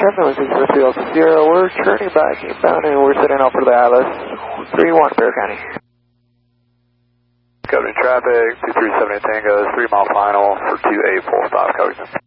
716 Sierra, we're turning back inbound and we're setting off for the Atlas 31 Bear County. Governing traffic, 2378 Tango, 3 mile final for 28 full stop, copy.